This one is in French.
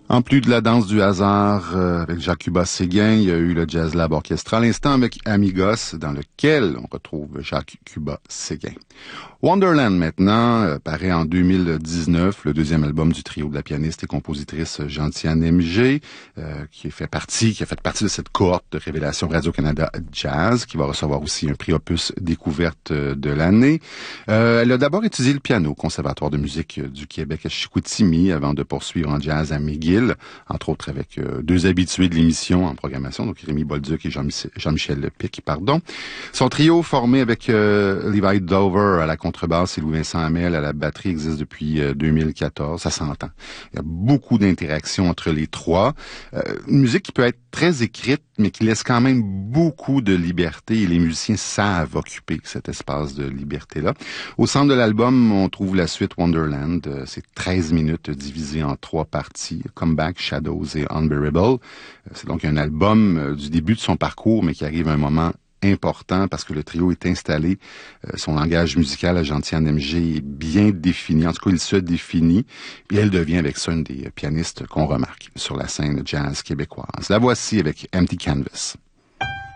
En plus de la danse du hasard avec Jacques Séguin, il y a eu le Jazz Lab Orchestra à l'instant avec Amigos, dans lequel on retrouve Jacques Séguin. Wonderland maintenant paraît en 2019, le deuxième album du trio de la pianiste et compositrice Gentiane MG, qui a fait partie de cette cohorte de Révélation Radio-Canada Jazz, qui va recevoir aussi un prix Opus découverte de l'année. Elle a d'abord étudié le piano au Conservatoire de musique du Québec à Chicoutimi avant de poursuivre en jazz à McGill, entre autres avec deux habitués de l'émission en programmation, donc Rémi Bolduc et Jean-Michel Pic, pardon. Son trio formé avec Levi Dover à la contrebasse et Louis-Vincent Hamel à la batterie existe depuis 2014, ça s'entend. Il y a beaucoup d'interactions entre les trois. Une musique qui peut être très écrite, mais qui laisse quand même beaucoup de liberté et les musiciens savent occuper cet espace de liberté-là. Au centre de l'album, on trouve la suite Wonderland. C'est 13 minutes divisées en 3 parties, Comeback, Shadows et Unbearable. C'est donc un album du début de son parcours, mais qui arrive à un moment important parce que le trio est installé. Son langage musical à Gentiane MG est bien défini. En tout cas, il se définit. Et elle devient avec ça une des pianistes qu'on remarque sur la scène jazz québécoise. La voici avec Empty Canvas.